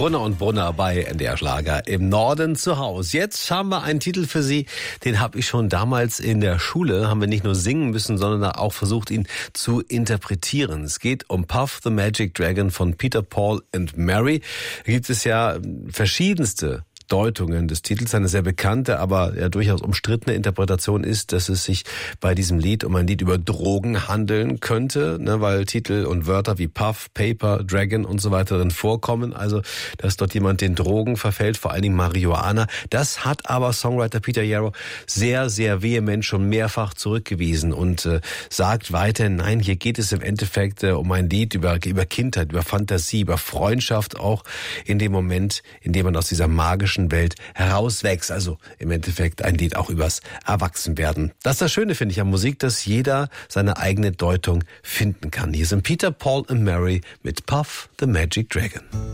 Brunner und Brunner bei NDR Schlager im Norden zu Hause. Jetzt haben wir einen Titel für Sie, den habe ich schon damals in der Schule, haben wir nicht nur singen müssen, sondern auch versucht, ihn zu interpretieren. Es geht um Puff the Magic Dragon von Peter, Paul and Mary. Da gibt es ja verschiedenste Deutungen des Titels. Eine sehr bekannte, aber ja durchaus umstrittene Interpretation ist, dass es sich bei diesem Lied um ein Lied über Drogen handeln könnte, weil Titel und Wörter wie Puff, Paper, Dragon und so weiter drin vorkommen. Also, dass dort jemand den Drogen verfällt, vor allen Dingen Marihuana. Das hat aber Songwriter Peter Yarrow sehr, sehr vehement schon mehrfach zurückgewiesen und sagt weiterhin, nein, hier geht es im Endeffekt um ein Lied über Kindheit, über Fantasie, über Freundschaft, auch in dem Moment, in dem man aus dieser magischen Welt herauswächst. Also im Endeffekt ein Lied auch übers Erwachsenwerden. Das ist das Schöne, finde ich, an Musik, dass jeder seine eigene Deutung finden kann. Hier sind Peter, Paul und Mary mit Puff the Magic Dragon.